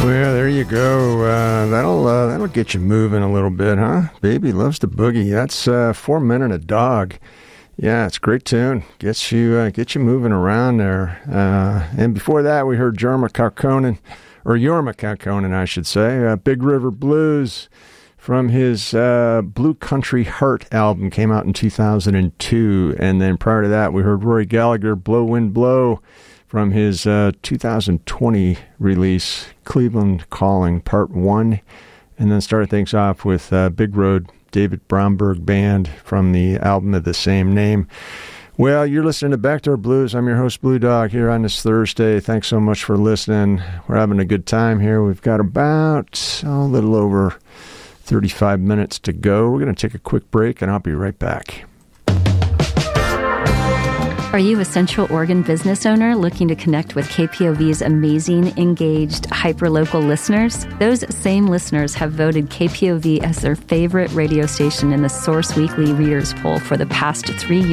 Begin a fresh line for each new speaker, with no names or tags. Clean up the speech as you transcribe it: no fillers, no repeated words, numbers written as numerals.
Well, there you go. That'll get you moving a little bit, huh? Baby Loves to Boogie. That's 4 Men and a Dog. Yeah, it's a great tune. Gets you moving around there. And before that, we heard Jorma Kaukonen, I should say. Big River Blues from his Blue Country Heart album, came out in 2002. And then prior to that, we heard Rory Gallagher, Blow Wind Blow, from his 2020 release, Cleveland Calling Part 1. And then started things off with Big Road, David Bromberg Band, from the album of the same name. Well, you're listening to Backdoor Blues. I'm your host, Blue Dog, here on this Thursday. Thanks so much for listening. We're having a good time here. We've got about a little over 35 minutes to go. We're going to take a quick break, and I'll be right back.
Are you a Central Oregon business owner looking to connect with KPOV's amazing, engaged, hyper-local listeners? Those same listeners have voted KPOV as their favorite radio station in the Source Weekly Readers Poll for the past 3 years.